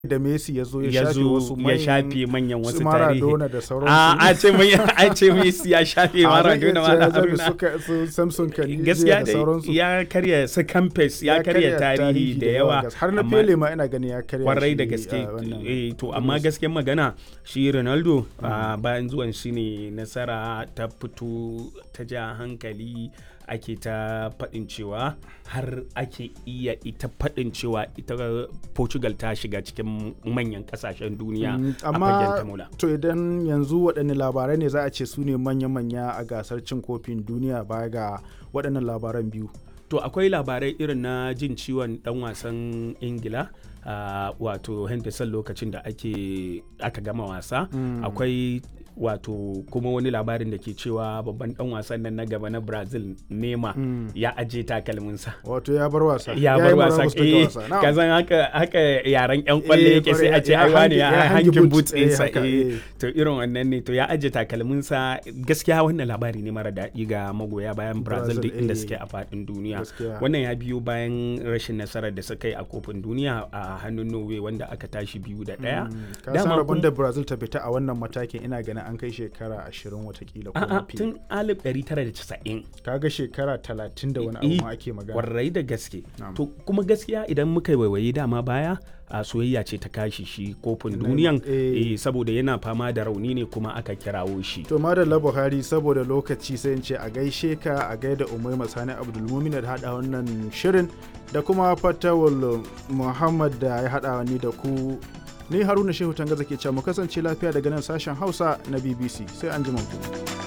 da Messi ya zo ya shafe manyan wasu tarihi. Maradona da sauransu. A ce Messi ya shafe Maradona ma da Haruna. Su Samson Kanije Gaskiya da sauransu. ya karya su Campes ya karya tarihi da yawa. Har na Pele ma ina gani ya karya. Kwarai da gaske. To amma gaskiyar magana shi Ronaldo bayan zuwan shi ne nasara ta fito ta ja hankali. Ake ta faɗin cewa har ake iya ita faɗin cewa ita Portugal ta shiga cikin manyan ƙasashen duniya a fagen tamula. To idan yanzu waɗanne labarai ne za a ce su ne manya-manya a gasar cin kofin duniya baya ga waɗannan labaran biyu? To akwai labarai irin na jin ciwon ɗan wasan Ingila wato Henderson lokacin da aka gama wasa. Akwai wato kuma wani labarin da ke cewa babban dan wasan nan na gaba na Brazil Neymar ya aje takalminsa, wato ya bar wasa kazan haka yaran yan kwalle yake sai a ce ai wani ya hangin boots ɗinsa to irin wannan ne, to ya aje takalminsa. Gaskiya wannan labari ne mara daɗi ga magoya bayan Brazil duk inda suke a faɗin duniya. Wannan ya biyo bayan rashin nasarar da suka yi a kofin duniya a hannun Norway wanda aka tashi 2-1. Dama rabon da Brazil ta fita a wannan matakin ina ganin an kai shekara 20 watakila ko mafi. Tun 1990. Kaga shekara 30 da wani abu ake magana. Warrai da gaske. To kuma gaskiya idan muka waiwaye dama baya a soyayya ce ta kashi shi kofin duniyan saboda yana fama da rauni ne kuma aka kirawo shi. To madalla Buhari, saboda lokaci sai in ce a gaishe ka, a gaida Umaima Sani Abdulmumin da hada wannan shirin da kuma Fatawul Muhammad da ya hada ni da ku. Ni Haruna Shehu Tangaza ke cewa mu kasance lafiya daga nan sashen Hausa na BBC, sai an ji ku.